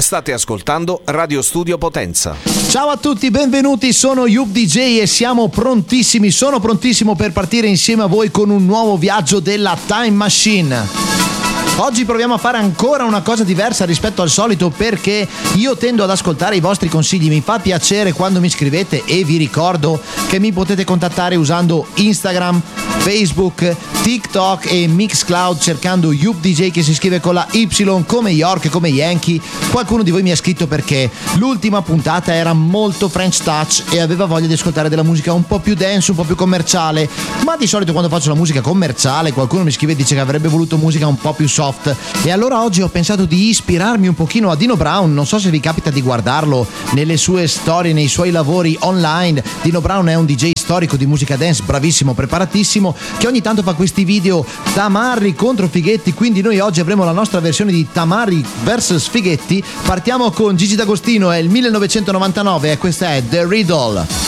State ascoltando Radio Studio Potenza. Ciao a tutti, benvenuti, sono Yub DJ e sono prontissimo per partire insieme a voi con un nuovo viaggio della Time Machine. Oggi proviamo a fare ancora una cosa diversa rispetto al solito, perché io tendo ad ascoltare i vostri consigli, mi fa piacere quando mi scrivete e vi ricordo che mi potete contattare usando Instagram, Facebook, TikTok e Mixcloud cercando Yub DJ, che si scrive con la Y come York, come Yankee. Qualcuno di voi mi ha scritto perché l'ultima puntata era molto French Touch e aveva voglia di ascoltare della musica un po' più dance, un po' più commerciale, ma di solito quando faccio la musica commerciale qualcuno mi scrive e dice che avrebbe voluto musica un po' più soft. E allora oggi ho pensato di ispirarmi un pochino a Dino Brown. Non so se vi capita di guardarlo nelle sue storie, nei suoi lavori online. Dino Brown è un DJ storico di musica dance, bravissimo, preparatissimo, che ogni tanto fa questi video tamarri contro Fighetti, quindi noi oggi avremo la nostra versione di Tamarri vs Fighetti. Partiamo con Gigi D'Agostino, è il 1999 e questa è The Riddle.